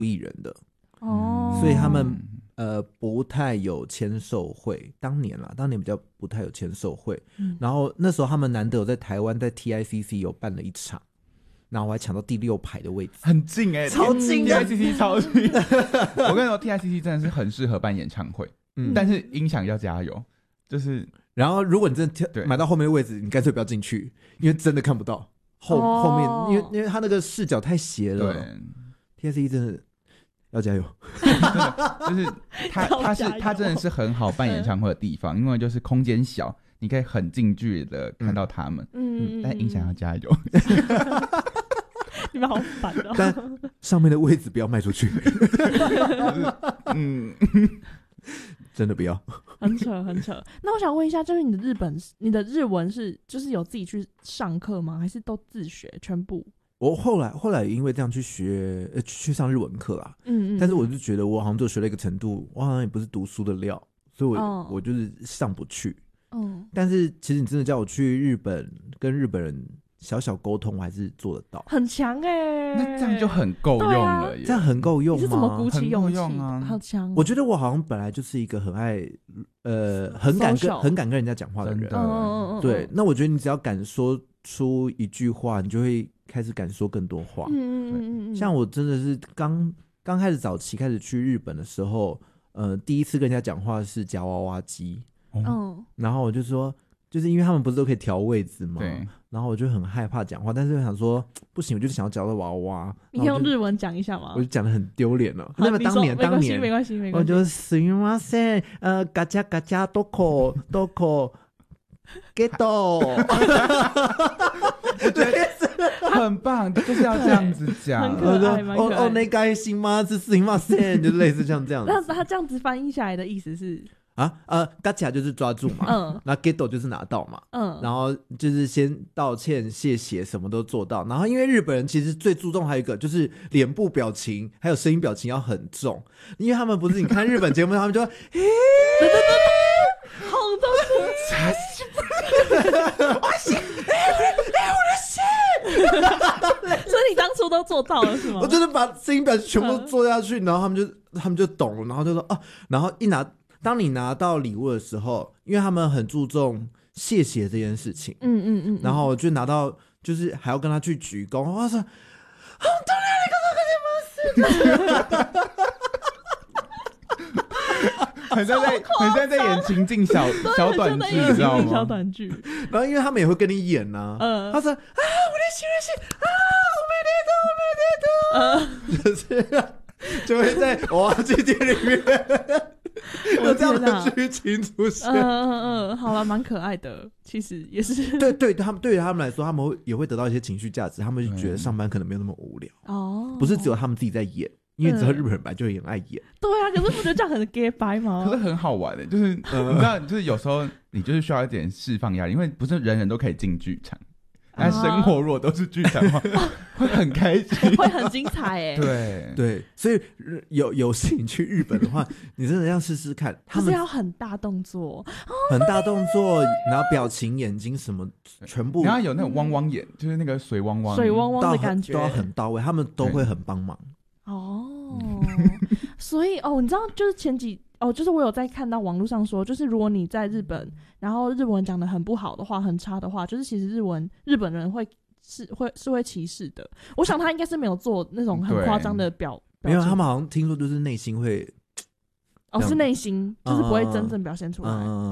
艺人的， 所以他们不太有签售会，当年比较不太有签售会，然后那时候他们难得有在台湾在 TICC 有办了一场，然后我还抢到第6排的位置， 很近超近的 TICC 超近。我跟你说 TICC 真的是很适合办演唱会，但是音响要加油，就是然后如果你真的买到后面的位置，你干脆不要进去，因为真的看不到后面，因为他那个视角太斜了。对 ，TICC 真的要加油。 就是他真的是很好办演唱会的地方，因为就是空间小，你可以很近距离的看到他们。但音响要加油。 你们好烦哦。 但上面的位置不要卖出去。真的不要。 很扯很扯。那我想问一下，就是你的日文是就是有自己去上课吗？还是都自学全部？ 我后来因为这样去去上日文课啦，但是我就觉得我好像就学了一个程度，我好像也不是读书的料，所以我就是上不去。但是其实你真的叫我去日本跟日本人小小沟通，我还是做得到。 很强那这样就很够用了耶。 这样很够用吗？ 你是怎么鼓起勇气？好强！ 我觉得我好像本来就是一个很爱很敢跟人家讲话的人。对，那我觉得你只要敢说出一句话，你就会开始敢说更多话。像我真的是刚开始早期开始去日本的时候，第一次跟人家讲话是夹娃娃机。然后我就说，就是因为他们不是都可以调位置吗？ 对。 然后我就很害怕讲话，但是我想说不行，我就是想要夹到娃娃。 你用日文讲一下吗？ 我就讲得很丢脸了。 那么当年没关系， 我就是みません，ガチャガチャどこゲット。 我觉得很棒，就是要这样子讲。 很可爱，蛮可爱。 お願いします，すみません，就类似像这样子。 那他这样子翻译下来的意思是？ ガチャ就是抓住嘛，那 get 就是拿到嘛，然后就是先道歉、谢谢，什么都做到。然后因为日本人其实最注重还有一个就是脸部表情还有声音表情要很重，因为他们不是你看日本节目，他们就好痛所以你当初都做到了是吗？ 我真的把声音表情全部做下去，然后他们就懂了，然后就说然后当你拿到礼物的时候，因为他们很注重谢谢这件事情，然后就拿到，就是还要跟他去鞠躬，我说， 很像在演情境小短剧，你知道吗？ 小短剧。 然后因为他们也会跟你演呐，他说我就是就会在娃娃机店里面。有这样的剧情出现， 好了，蛮可爱的，其实也是。 对他们来说，他们也会得到一些情绪价值，他们就觉得上班可能没有那么无聊。不是只有他们自己在演，因为只有日本人本来就很爱演。 对啊，可是不觉得这样很 gay 白吗？ 可是很好玩的，就是你知道，就是有时候你就是需要一点释放压力，因为不是人人都可以进剧场。但生活如果都是剧场的话，会很开心， 会很精彩对，所以有事你去日本的话，你真的要试试看。他们要很大动作， 然后表情、眼睛什么全部， 然后有那种汪汪眼，就是那个水汪汪的感觉， 都要很到位，他们都会很帮忙。 所以你知道，就是就是我有在看到网络上说，就是如果你在日本，然后日文讲得很不好的话，很差的话，就是其实日本人会歧视的。我想他应该是没有做那种很夸张的表没有，他们好像听说就是内心会是内心，就是不会真正表现出来。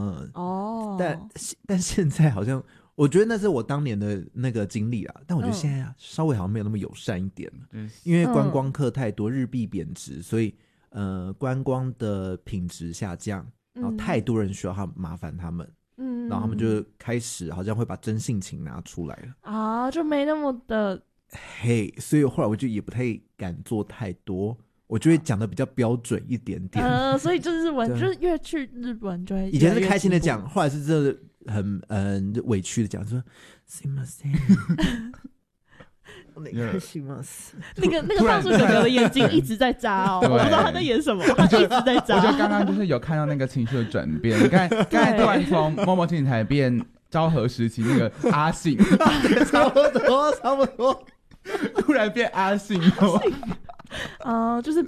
但现在好像，我觉得那是我当年的那个经历啦，但我觉得现在稍微好像没有那么友善一点了，因为观光客太多，日币贬值，所以观光的品质下降，然后太多人需要麻烦他们，然后他们就开始好像会把真性情拿出来了就没那么的所以后来我就也不太敢做太多，我就会讲的比较标准一点点。 所以就是日文，就是越去日本就会以前是开心的讲，后来是真的很委屈的讲，说すいません。那个放树哥哥的眼睛一直在眨我不知道他在演什么，他一直在眨。 我觉得刚刚就是有看到那个情绪的转变，你看刚才突然从默默情台变昭和时期那个阿信， 差不多，突然变阿信就是